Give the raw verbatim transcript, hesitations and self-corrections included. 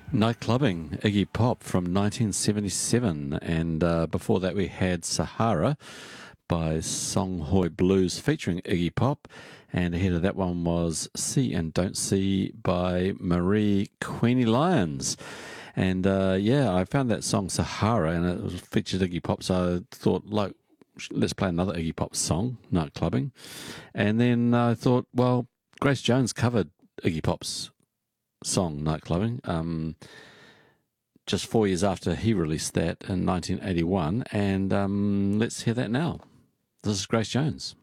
Night Clubbing, Iggy Pop from nineteen seventy-seven. And uh, before that, we had Sahara by Songhoi Blues featuring Iggy Pop. And ahead of that one was See and Don't See by Marie Queenie Lyons. And uh, yeah, I found that song Sahara and it was featured Iggy Pop. So I thought, like, let's play another Iggy Pop song, Night Clubbing. And then I thought, well, Grace Jones covered Iggy Pop's song Night Clubbing um, just four years after he released that in nineteen eighty-one, and um, let's hear that now. This is Grace Jones.